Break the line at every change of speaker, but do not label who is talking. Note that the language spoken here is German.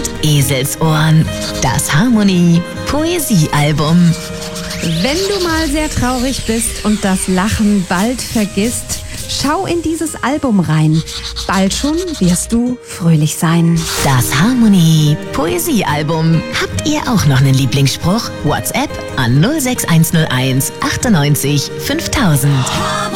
und Eselsohren. Das Harmonie Poesiealbum.
Wenn du mal sehr traurig bist und das Lachen bald vergisst, schau in dieses Album rein. Bald schon wirst du fröhlich sein.
Das Harmonie Poesiealbum. Habt ihr auch noch einen Lieblingsspruch? WhatsApp an 06101 98 5000.